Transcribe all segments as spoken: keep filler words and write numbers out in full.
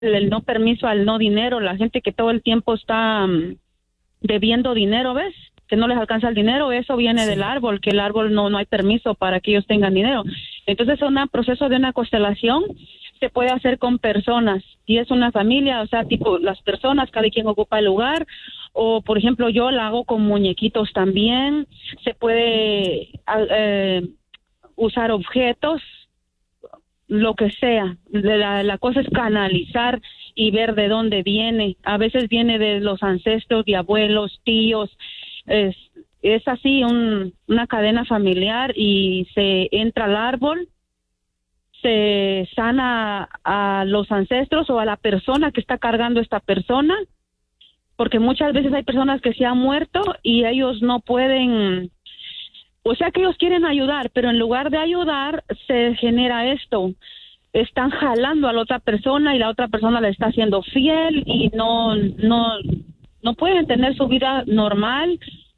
el no permiso al no dinero, la gente que todo el tiempo está um, debiendo dinero, ¿ves? Que no les alcanza el dinero, eso viene sí. del árbol, que el árbol no, no hay permiso para que ellos tengan dinero. Entonces, un proceso de una constelación se puede hacer con personas, y es una familia, o sea, tipo las personas, cada quien ocupa el lugar, o por ejemplo yo la hago con muñequitos también, se puede eh, usar objetos, lo que sea, la, la cosa es canalizar y ver de dónde viene, a veces viene de los ancestros, de abuelos, tíos, es, es así un, una cadena familiar y se entra al árbol, se sana a los ancestros o a la persona que está cargando esta persona, porque muchas veces hay personas que se han muerto y ellos no pueden, o sea que ellos quieren ayudar, pero en lugar de ayudar se genera esto, están jalando a la otra persona y la otra persona le está haciendo fiel y no, no, no pueden tener su vida normal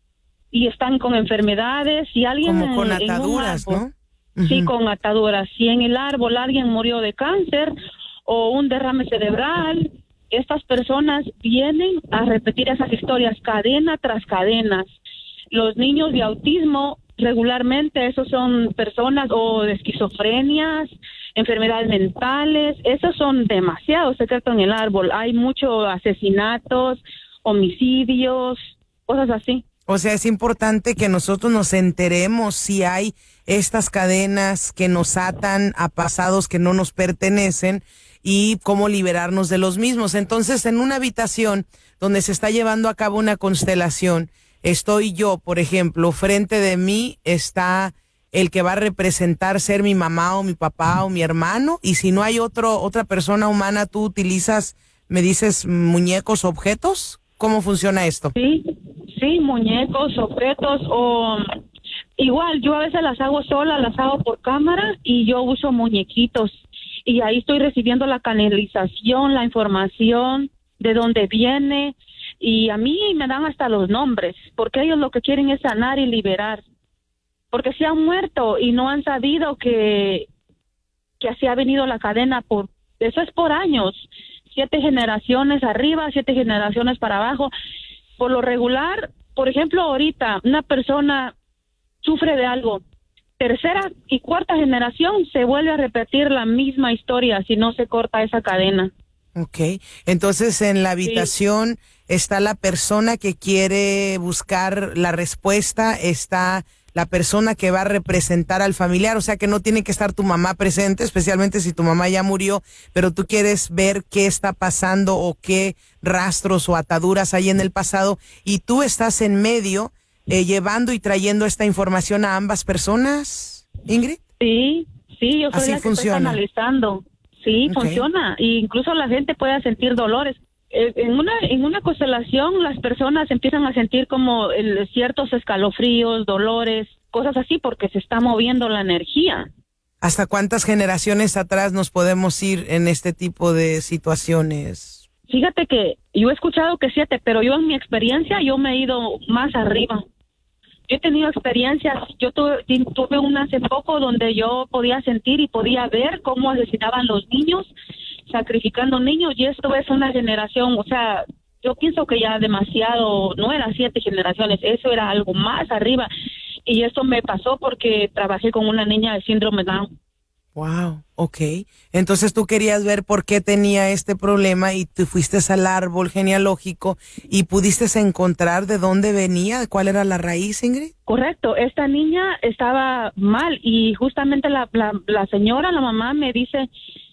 y están con enfermedades y alguien como con en, ataduras, en un árbol, ¿no? Uh-huh. Sí, con ataduras. Si en el árbol alguien murió de cáncer o un derrame cerebral, estas personas vienen a repetir esas historias cadena tras cadena. Los niños de autismo regularmente, esos son personas o de esquizofrenias, enfermedades mentales, esos son demasiados secretos en el árbol. Hay muchos asesinatos, homicidios, cosas así. O sea, es importante que nosotros nos enteremos si hay estas cadenas que nos atan a pasados que no nos pertenecen y cómo liberarnos de los mismos. Entonces, en una habitación donde se está llevando a cabo una constelación, estoy yo, por ejemplo, frente de mí está el que va a representar ser mi mamá o mi papá o mi hermano, y si no hay otro otra persona humana, ¿tú utilizas, me dices, muñecos, objetos? ¿Cómo funciona esto? Sí. Sí, muñecos, objetos o igual yo a veces las hago sola, las hago por cámara y yo uso muñequitos y ahí estoy recibiendo la canalización, la información de dónde viene y a mí me dan hasta los nombres porque ellos lo que quieren es sanar y liberar porque se han muerto y no han sabido que, que así ha venido la cadena, por eso es por años, siete generaciones arriba, siete generaciones para abajo. Por lo regular, por ejemplo, ahorita una persona sufre de algo, tercera y cuarta generación se vuelve a repetir la misma historia si no se corta esa cadena. Ok, entonces en la habitación sí. está la persona que quiere buscar la respuesta, está la persona que va a representar al familiar, o sea que no tiene que estar tu mamá presente, especialmente si tu mamá ya murió, pero tú quieres ver qué está pasando o qué rastros o ataduras hay en el pasado, y tú estás en medio eh, llevando y trayendo esta información a ambas personas, Ingrid. Sí, sí, yo soy Así la que funciona. estoy analizando. Sí, okay. Funciona, e incluso la gente puede sentir dolores. En una en una constelación las personas empiezan a sentir como el, ciertos escalofríos, dolores, cosas así porque se está moviendo la energía. ¿Hasta cuántas generaciones atrás nos podemos ir en este tipo de situaciones? Fíjate que yo he escuchado que siete, pero yo en mi experiencia yo me he ido más arriba. Yo he tenido experiencias, yo tuve, tuve una hace poco donde yo podía sentir y podía ver cómo asesinaban los niños, sacrificando niños, y esto es una generación, o sea, yo pienso que ya demasiado, no eran siete generaciones, eso era algo más arriba, y esto me pasó porque trabajé con una niña de síndrome Down. Wow, okay. Entonces tú querías ver por qué tenía este problema y tú fuiste al árbol genealógico y pudiste encontrar de dónde venía, cuál era la raíz, Ingrid. Correcto, esta niña estaba mal y justamente la, la, la señora, la mamá me dice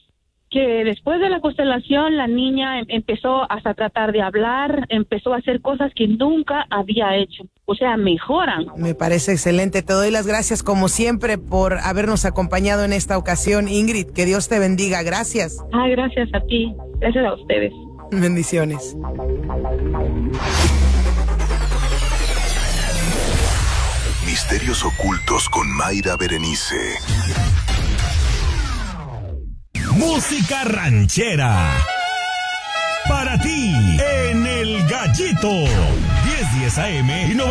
que después de la constelación la niña empezó hasta a tratar de hablar, empezó a hacer cosas que nunca había hecho. O sea, mejoran. Me parece excelente. Te doy las gracias como siempre por habernos acompañado en esta ocasión, Ingrid. Que Dios te bendiga. Gracias. Ah, gracias a ti. Gracias a ustedes. Bendiciones. Misterios ocultos con Mayra Berenice. Música ranchera. Para ti, en El Gallito. diez diez A M y